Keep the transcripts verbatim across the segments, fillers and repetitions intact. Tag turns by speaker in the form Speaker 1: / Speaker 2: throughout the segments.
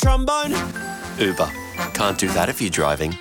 Speaker 1: trombone?
Speaker 2: Uber. Can't do that if you're driving.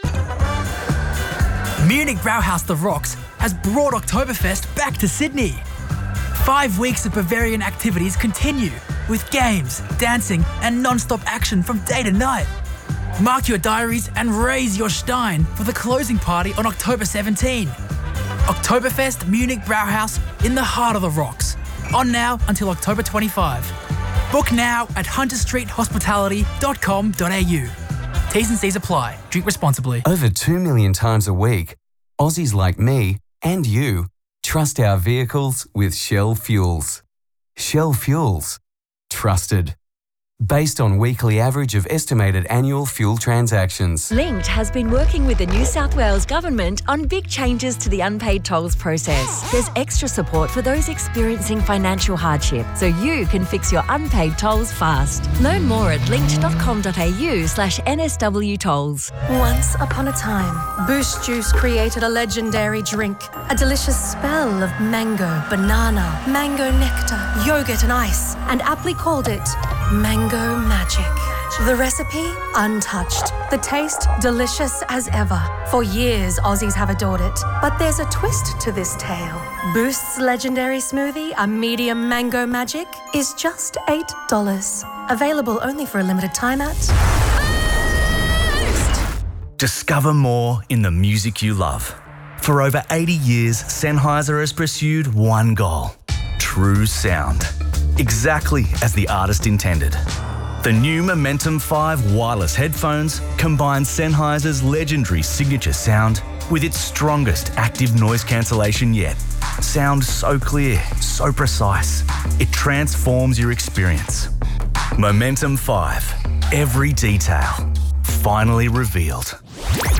Speaker 3: Munich Brauhaus The Rocks has brought Oktoberfest back to Sydney. Five weeks of Bavarian activities continue with games, dancing and non-stop action from day to night. Mark your diaries and raise your Stein for the closing party on October seventeenth. Oktoberfest Munich Brauhaus in the heart of the Rocks. On now until October twenty-fifth. Book now at hunter street hospitality dot com dot a u. T's and C's apply. Drink responsibly.
Speaker 4: Over two million times a week, Aussies like me and you trust our vehicles with Shell Fuels. Shell Fuels. Trusted. Based on weekly average of estimated annual fuel transactions.
Speaker 5: Linked has been working with the New South Wales Government on big changes to the unpaid tolls process. There's extra support for those experiencing financial hardship, so you can fix your unpaid tolls fast. Learn more at linked dot com dot a u slash N S W tolls.
Speaker 6: Once upon a time, Boost Juice created a legendary drink, a delicious spell of mango, banana, mango nectar, yogurt and ice, and aptly called it Mango Magic. The recipe, untouched. The taste, delicious as ever. For years, Aussies have adored it. But there's a twist to this tale. Boost's legendary smoothie, a medium Mango Magic, is just eight dollars. Available only for a limited time at Boost!
Speaker 7: Discover more in the music you love. For over eighty years, Sennheiser has pursued one goal: true sound. Exactly as the artist intended. The new Momentum five wireless headphones combine Sennheiser's legendary signature sound with its strongest active noise cancellation yet. Sound so clear, so precise, it transforms your experience. Momentum five, every detail finally revealed.